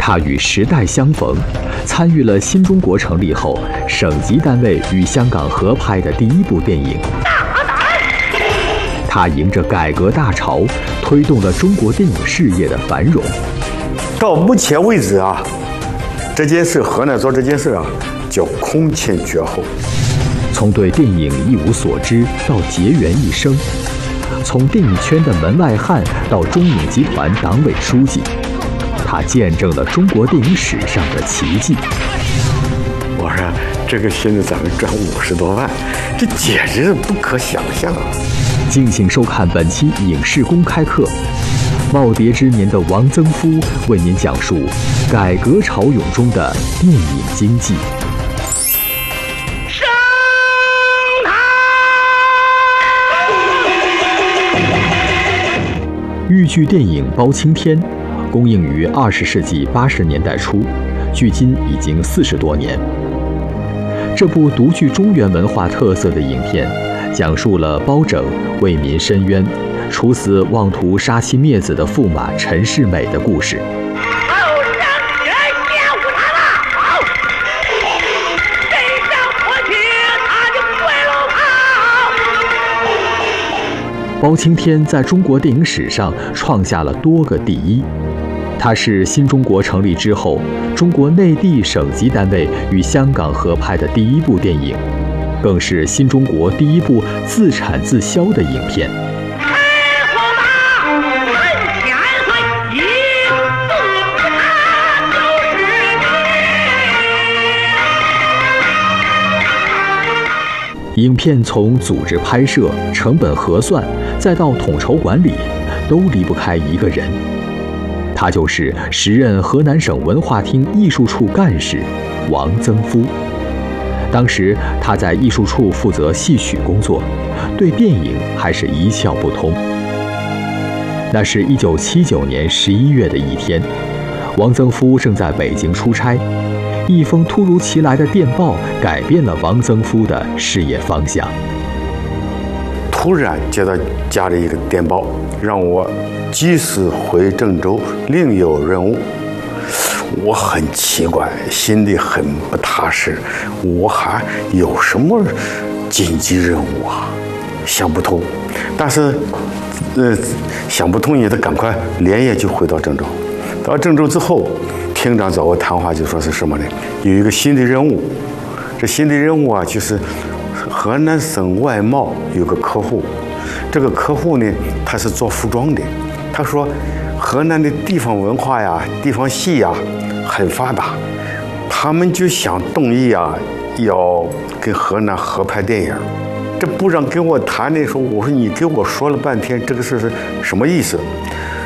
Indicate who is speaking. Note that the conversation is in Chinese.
Speaker 1: 他与时代相逢，参与了新中国成立后省级单位与香港合拍的第一部电影。他迎着改革大潮，推动了中国电影事业的繁荣。
Speaker 2: 到目前为止啊，这件事河南做这件事啊，叫空前绝后。
Speaker 1: 从对电影一无所知到结缘一生，从电影圈的门外汉到中影集团党委书记，他见证了中国电影史上的奇迹。
Speaker 2: 我说这个现在咱们赚50多万，这简直是不可想象啊！
Speaker 1: 敬请收看本期影视公开课，耄耋之年的王曾夫为您讲述改革潮涌中的电影经济。豫剧电影《包青天》公映于20世纪80年代初，距今已经40多年。这部独具中原文化特色的影片，讲述了包拯为民申冤、处死妄图杀妻灭子的驸马陈世美的故事。包青天在中国电影史上创下了多个第一，它是新中国成立之后，中国内地省级单位与香港合拍的第一部电影，更是新中国第一部自产自销的影片。影片从组织拍摄、成本核算，再到统筹管理，都离不开一个人，他就是时任河南省文化厅艺术处干事王曾夫。当时他在艺术处负责戏曲工作，对电影还是一窍不通。那是1979年11月的一天，王曾夫正在北京出差，一封突如其来的电报改变了王曾夫的事业方向。
Speaker 2: 突然接到家里一个电报，让我即时回郑州，另有任务。我很奇怪，心里很不踏实，我还有什么紧急任务啊？想不通。但是，想不通也得赶快连夜就回到郑州。到郑州之后，厅长找我谈话，就说是什么呢？有一个新的任务，这新的任务啊，就是河南省外贸有个客户，这个客户呢，他是做服装的。他说，河南的地方文化呀、地方戏呀很发达，他们就想动议啊，要跟河南合拍电影。这部长跟我谈的时候，我说你给我说了半天，这个事是什么意思？